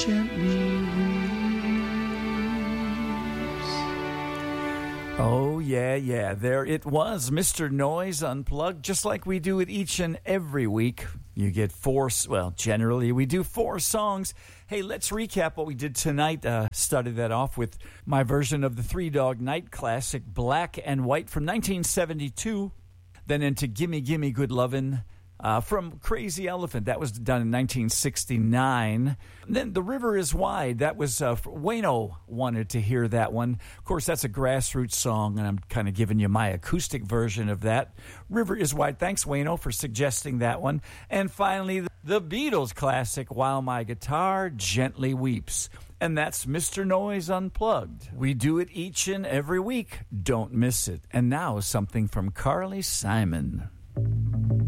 gently weeps. Oh, yeah. There it was, Mr. Noise Unplugged, just like we do it each and every week. You get generally we do 4 songs. Hey, let's recap what we did tonight. Started that off with my version of the Three Dog Night classic, Black and White from 1972. Then into Gimme Gimme Good Lovin' from Crazy Elephant. That was done in 1969. Then The River is Wide. That was Wayno wanted to hear that one. Of course, that's a grassroots song, and I'm kind of giving you my acoustic version of that. River is Wide. Thanks, Wayno, for suggesting that one. And finally, the Beatles classic, While My Guitar Gently Weeps. And that's Mr. Noise Unplugged. We do it each and every week. Don't miss it. And now something from Carly Simon.